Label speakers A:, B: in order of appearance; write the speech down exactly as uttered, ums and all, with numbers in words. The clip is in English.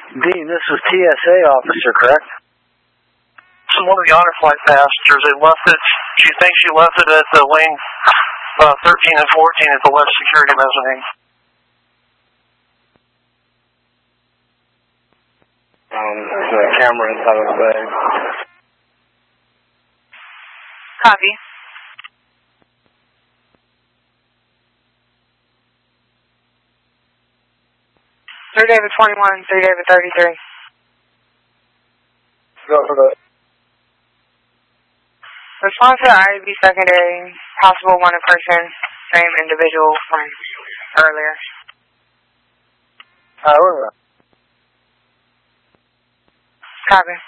A: Dean, this is T S A officer, correct?
B: Some one of the honor flight passengers, they left it, she thinks she left it at the lane uh, thirteen and fourteen at the left security mezzanine.
A: Um, there's a camera inside of the bag.
C: Copy. three David twenty-one, three David thirty-three.
A: Go for that.
C: Response to I A B secondary, possible wanted person, same individual from earlier.
A: Uh, we're
C: Copy.